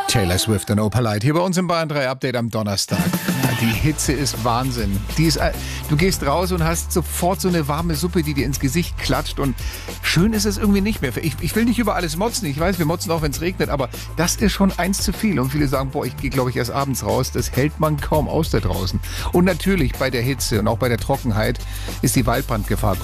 Taylor Swift und Opalite hier bei uns im Bayern 3 Update am Donnerstag. Ja, die Hitze ist Wahnsinn. Du gehst raus und hast sofort so eine warme Suppe, die dir ins Gesicht klatscht, und schön ist es irgendwie nicht mehr. Ich will nicht über alles motzen. Ich weiß, wir motzen auch, wenn es regnet, aber das ist schon eins zu viel. Und viele sagen, boah, ich gehe, glaube ich, erst abends raus. Das hält man kaum aus da draußen. Und natürlich bei der Hitze und auch bei der Trockenheit ist die Waldbrandgefahr